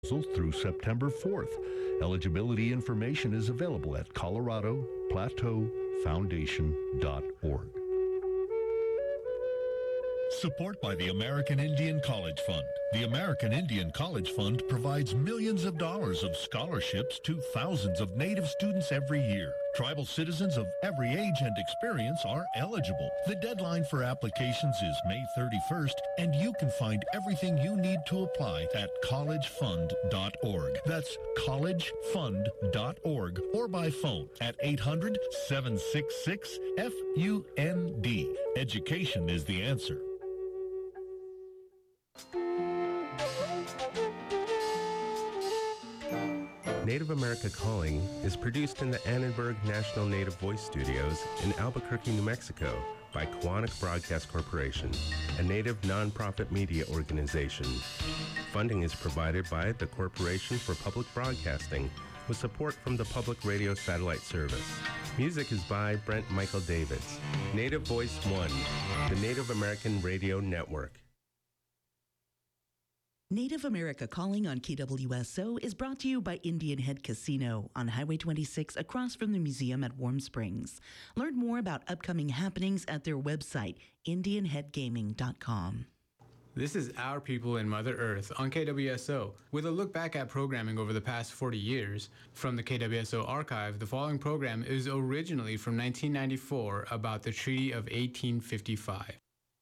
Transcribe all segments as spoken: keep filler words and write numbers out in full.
through September fourth. Eligibility information is available at colorado plateau foundation dot org. Support by the American Indian College Fund. The American Indian College Fund provides millions of dollars of scholarships to thousands of Native students every year. Tribal citizens of every age and experience are eligible. The deadline for applications is May thirty-first, and you can find everything you need to apply at college fund dot org. That's college fund dot org or by phone at eight hundred, seven six six, F U N D. Education is the answer. Native America Calling is produced in the Annenberg National Native Voice Studios in Albuquerque, New Mexico by Koahnic Broadcast Corporation, a Native nonprofit media organization. Funding is provided by the Corporation for Public Broadcasting with support from the Public Radio Satellite Service. Music is by Brent Michael Davids. Native Voice One, the Native American Radio Network. Native America Calling on K W S O is brought to you by Indian Head Casino on Highway twenty-six across from the museum at Warm Springs. Learn more about upcoming happenings at their website, indian head gaming dot com. This is Our People in Mother Earth on K W S O. With a look back at programming over the past forty years, from the K W S O archive, the following program is originally from nineteen ninety-four about the Treaty of eighteen fifty-five.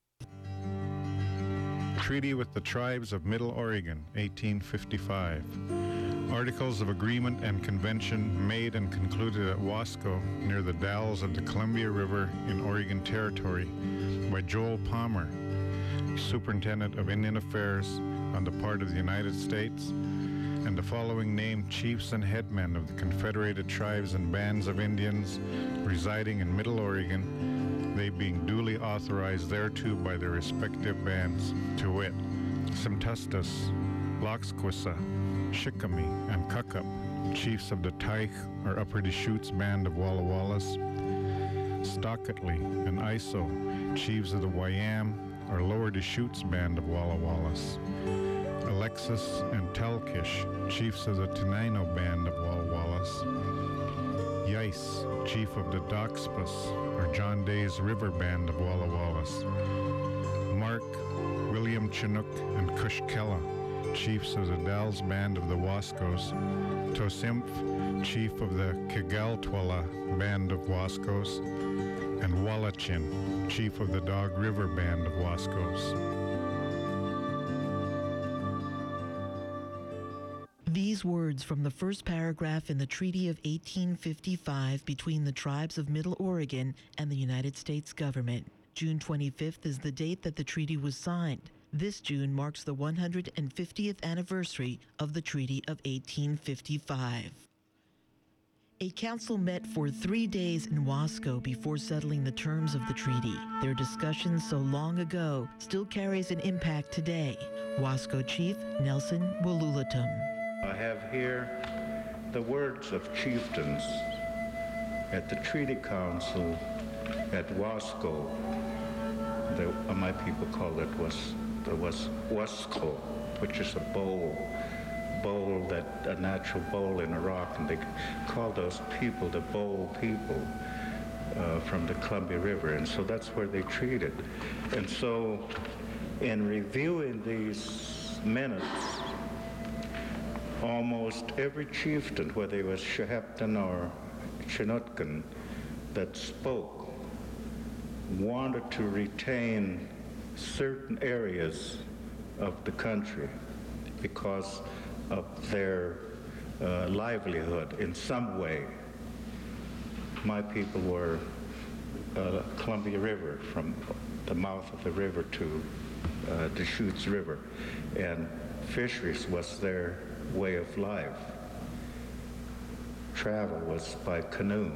Treaty with the Tribes of Middle Oregon, eighteen fifty-five. Articles of Agreement and Convention made and concluded at Wasco near the Dalles of the Columbia River in Oregon Territory by Joel Palmer, Superintendent of Indian Affairs on the part of the United States, and the following named chiefs and headmen of the Confederated Tribes and Bands of Indians residing in Middle Oregon, they being duly authorized thereto by their respective bands, to wit, Semtustus, Loxquissa, Shikami, and Kukup, chiefs of the Tyche or Upper Deschutes Band of Walla Wallas, Stockatly and Iso, chiefs of the Wayam or Lower Deschutes Band of Walla Wallas, Alexis and Telkish, chiefs of the Tenino Band of Walla Wallas, Yais, chief of the Doxpas or John Day's River Band of Walla Wallas, Mark, William Chinook, and Cushkella, chiefs of the Dalles Band of the Wascos, Tosimph, chief of the Kigaltwala Band of Wascos, and Wallachin, chief of the Dog River Band of Wascos. These words from the first paragraph in the Treaty of eighteen fifty-five between the tribes of Middle Oregon and the United States government. June twenty-fifth is the date that the treaty was signed. This June marks the one hundred fiftieth anniversary of the Treaty of eighteen fifty-five. A council met for three days in Wasco before settling the terms of the treaty. Their discussion so long ago still carries an impact today. Wasco Chief Nelson Walulatum. I have here the words of chieftains at the Treaty Council at Wasco. The, uh, my people call it was the was Wasco, which is a bowl, bowl that a natural bowl in a rock, and they call those people the Bowl people uh, from the Columbia River, and so that's where they treated. And so, in reviewing these minutes, almost every chieftain, whether he was Shehepton or Chinookan, that spoke wanted to retain certain areas of the country because of their uh, livelihood in some way. My people were uh, Columbia River, from the mouth of the river to uh, Deschutes River, and fisheries was their way of life. Travel was by canoe,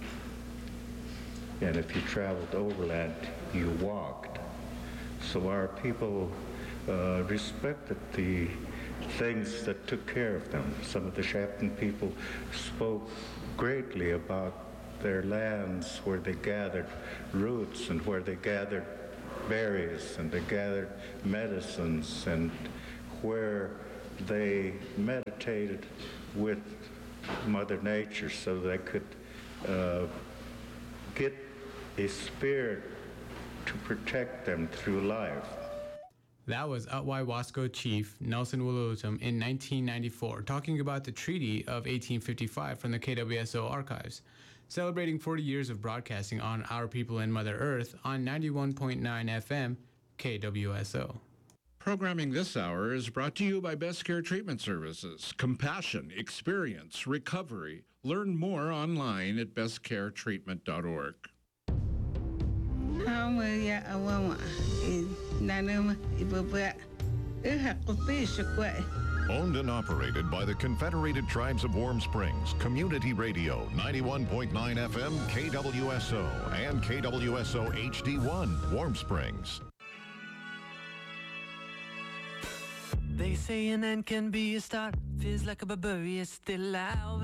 and if you traveled overland, you walked. So our people uh, respected the things that took care of them. Some of the Shepton people spoke greatly about their lands where they gathered roots and where they gathered berries and they gathered medicines, and where they meditated with Mother Nature so they could uh, get a spirit to protect them through life. That was Otway Wasco Chief Nelson Wolotum in nineteen ninety-four, talking about the Treaty of eighteen fifty-five from the K W S O archives, celebrating forty years of broadcasting on Our People and Mother Earth on ninety-one point nine F M K W S O. Programming this hour is brought to you by Best Care Treatment Services. Compassion, experience, recovery. Learn more online at best care treatment dot org. Owned and operated by the Confederated Tribes of Warm Springs, Community Radio, ninety-one point nine F M K W S O and K W S O H D one, Warm Springs. They say an end can be a start. Feels like a barbarian still alive.